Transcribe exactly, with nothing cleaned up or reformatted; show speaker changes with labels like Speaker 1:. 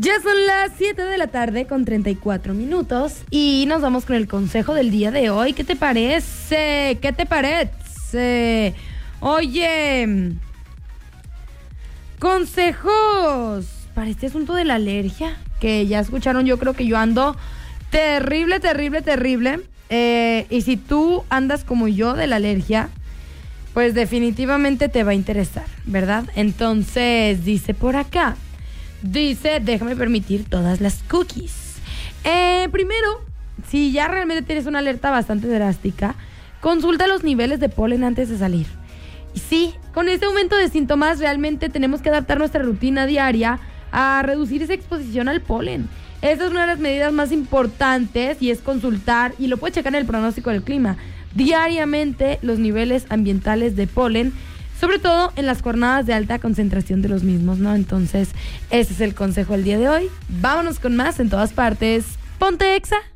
Speaker 1: Ya son las siete de la tarde con treinta y cuatro minutos y nos vamos con el consejo del día de hoy. ¿Qué te parece? ¿Qué te parece? Oye, consejos para este asunto de la alergia, que ya escucharon, yo creo que yo ando terrible, terrible, terrible. Eh, y si tú andas como yo de la alergia, pues definitivamente te va a interesar, ¿verdad? Entonces, dice por acá, dice, déjame permitir todas las cookies. Eh, primero, si ya realmente tienes una alerta bastante drástica, consulta los niveles de polen antes de salir. Y sí, con este aumento de síntomas realmente tenemos que adaptar nuestra rutina diaria a reducir esa exposición al polen. Esta es una de las medidas más importantes y es consultar, y lo puedes checar en el pronóstico del clima, diariamente los niveles ambientales de polen, sobre todo en las jornadas de alta concentración de los mismos, ¿no? Entonces, ese es el consejo del día de hoy. Vámonos con más en todas partes. Ponte Exa.